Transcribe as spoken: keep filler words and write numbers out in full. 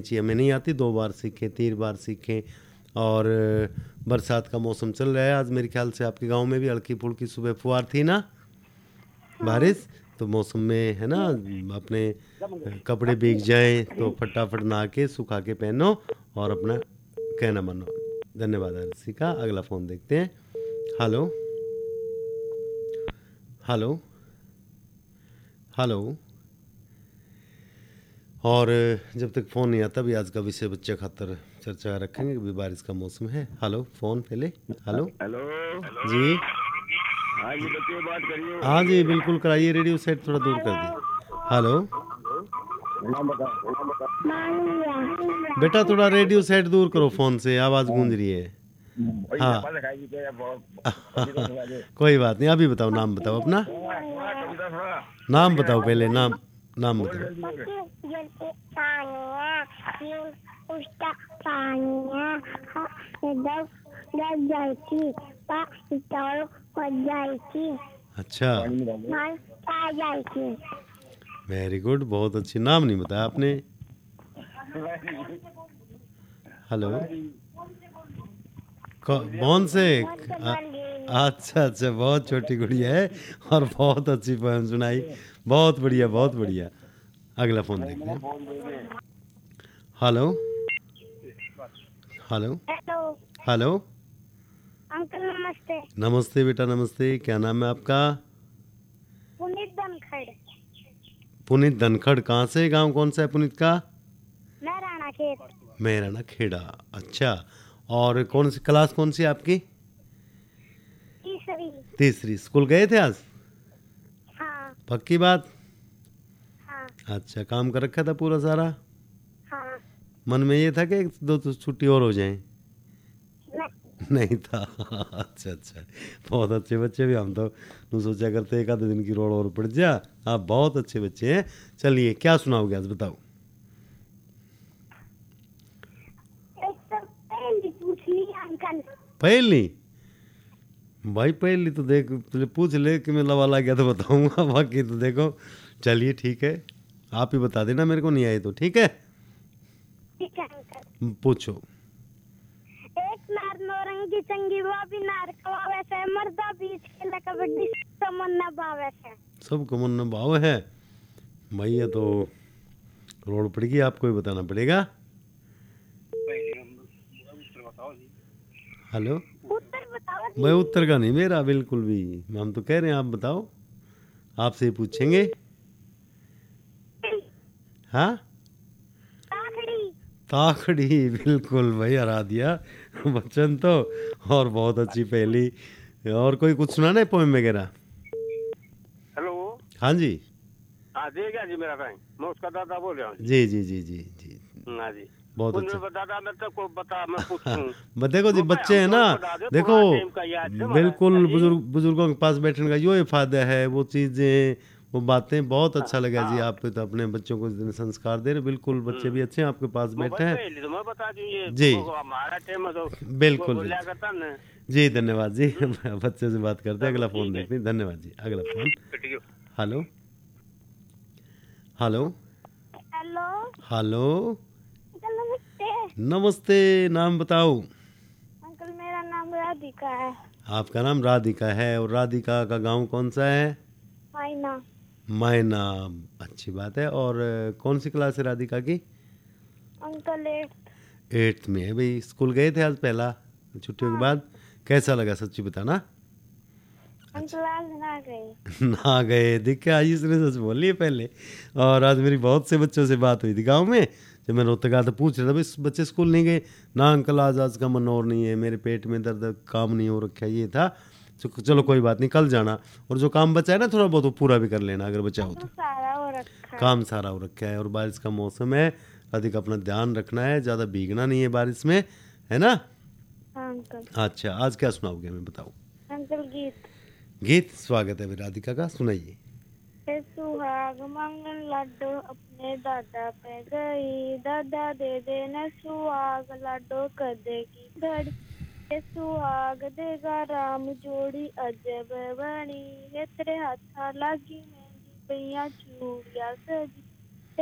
चाहिए, हमें नहीं आती, दो बार सीखें, तीन बार सीखें। और बरसात का मौसम चल रहा है, आज मेरे ख्याल से आपके गांव में भी हल्की फुल्की सुबह फुहार थी ना बारिश, तो मौसम में है ना, अपने कपड़े भीग जाएं तो फटाफट नहा के सुखा के पहनो और अपना कहना मानो। धन्यवाद हर्षिका। अगला फ़ोन देखते हैं। Hello hello hello. और जब तक फ़ोन नहीं आता भी आज का विषय बच्चे खातर चर्चा रखेंगे, अभी बारिश का मौसम है। हेलो, फ़ोन पहले। हेलो हेलो जी। हाँ जी, बच्चे बात करिए। हाँ जी, बिल्कुल कराइए, रेडियो सेट थोड़ा दूर कर दी। हेलो नाम बताओ, नाम बताओ। बेटा, थोड़ा रेडियो सेट दूर करो फ़ोन से, आवाज़ गूंज रही है। हाँ कोई बात नहीं, अभी बताओ, नाम बताओ अपना, नाम बताओ पहले, नाम नाम बताओ। अच्छा, वेरी गुड, बहुत अच्छी। नाम नहीं बताया आपने। हेलो, कौन से? अच्छा अच्छा, बहुत छोटी गुड़िया है और बहुत अच्छी पोएम सुनाई, बहुत बढ़िया बहुत बढ़िया। अगला फ़ोन देखते हैं। Hello hello hello. अंकल नमस्ते। नमस्ते बेटा, नमस्ते। क्या नाम है आपका? पुनीत धनखड़। पुनीत धनखड़। कहाँ से, गांव कौन सा है पुनीत का? मेहराना खेत। मेहराना खेड़ा। अच्छा, और कौन सी क्लास, कौन सी आपकी? तीसरी। तीसरी। स्कूल गए थे आज? हाँ। पक्की बात? हाँ। अच्छा, काम कर रखा था पूरा सारा? हाँ। मन में ये था कि एक दो तो छुट्टी और हो जाए? नहीं, नहीं था। अच्छा अच्छा, बहुत अच्छे बच्चे भी, हम तो नहीं सोचा करते एक आधे दिन की रोड और पड़ जा। आप बहुत अच्छे बच्चे हैं। चलिए, क्या सुनाओगे आज, बताओ। एक तो पहली पूछ ली अंकल। पहली? भाई पहली तो देख, तुझे पूछ ले कि मैं लवा ला गया तो बताऊंगा, बाकी तो देखो। चलिए ठीक है, आप ही बता देना, मेरे को नहीं आई तो। ठीक है, ठीक है अंकल। पूछो। एक नार नौरंगी चंगी बाबी नार कवावे से मर्दा बीच खेला कबड्डी तमन्ना बावे से। सब कमन भाव है भैया, तो रोड पड़ेगी, आपको ही बताना पड़ेगा। हेलो, उत्तर बताओ जी। मैं उत्तर का नहीं मेरा बिल्कुल भी, हम तो कह रहे हैं आप बताओ, आपसे ही पूछेंगे। हाँ, ताखड़ी। ताखड़ी, बिल्कुल भाई, हरा दिया बच्चन तो। और बहुत अच्छी पहली। और कोई कुछ सुनाना है पोएम वगैरह? हेलो हाँ जी। हाँ दे गया जी मेरा भाई, मैं उसका दादा बोल रहा हूँ जी जी जी जी जी, हाँ जी। बहुत अच्छा। दादा मैं तो को बता, मैं पूछूं। देखो जी, बच्चे हैं ना, देखो बिल्कुल, बुजुर्ग बुजुर्गों के पास बैठने का यो फायदा है, वो चीज़ें, वो बातें, बहुत अच्छा लगा जी। आप तो अपने बच्चों को इतने संस्कार दे रहे, बिल्कुल बच्चे भी अच्छे हैं, आपके पास बैठे हैं तो मैं बता दूं ये जी। हमारा टाइम तो बिल्कुल बोलिया करता ना जी, धन्यवाद जी। बच्चे से बात करते हैं, अगला फ़ोन देखते हैं। धन्यवाद जी। अगला phone. Hello hello hello hello. Uncle नमस्ते। नमस्ते, नाम बताओ। अंकल मेरा नाम राधिका है। आपका नाम राधिका है, और राधिका का गांव कौन सा है? मायना। मायना, अच्छी बात है। और कौन सी क्लास है राधिका की? Uncle eighth. एट्थ में है भाई। स्कूल गए थे आज पहला छुट्टियों के बाद? कैसा लगा, सच्ची बताना। अंकल आज ना गए। ना गए, दिख के आई, इसने सच बोली है पहले। और आज मेरी बहुत से बच्चों से बात हुई थी गांव में, जब मैं रोते गया तो पूछ रहा था, भाई बच्चे स्कूल नहीं गए ना अंकल? आज आज का मन और नहीं है, मेरे पेट में दर्द, काम नहीं हो रखा, ये था। चलो कोई बात नहीं, कल जाना, और जो काम बचा है ना थोड़ा बहुत, वो पूरा भी कर लेना अगर बचा हो तो। सारा हो रखा है। काम सारा हो रखा है, और बारिश का मौसम है, अधिक अपना ध्यान रखना है, ज़्यादा भीगना नहीं है बारिश में, है ना? हाँ अंकल। अच्छा, आज क्या सुनाओगे हमें, बताओ। अंकल गीत। गीत, स्वागत है राधिका का, सुनाइए। सुहाग मंगन लाडो अपने दादा पे गई, दादा दे देना सुहाग लाडो कदेगी घड़ी, सुहाग देगा राम जोड़ी अजब बनी, तेरे हाथा लागी मेहंदी पैया चूड़िया सजी,